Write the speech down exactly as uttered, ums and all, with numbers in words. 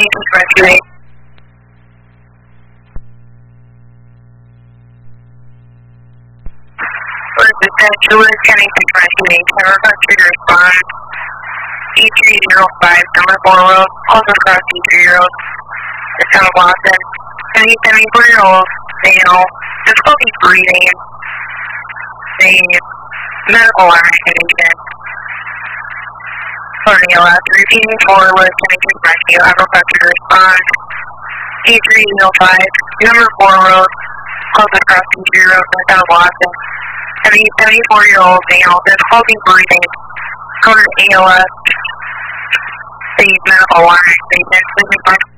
Pennington Rescue eight. First dispatch, Lewis Pennington Rescue eight. Can request you to respond. E three zero five, number four road, also across E three road. The town of Boston. seventy-four-year-old male, difficulty breathing. The medical recommendation. For the L S, repeating for Lewis Pennington Rescue, I request you to respond. E three zero five, number four road, also across E three road, the town of Boston. seventy-four-year-old male, difficulty breathing. Go to A L S. The medical recommendation.